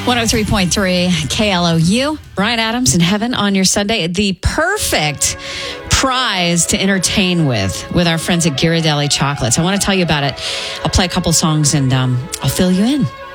103.3 KLOU. Brian Adams in heaven on your Sunday. The perfect prize to entertain with our friends at Ghirardelli Chocolates. I want to tell you about it. I'll play a couple songs and I'll fill you in.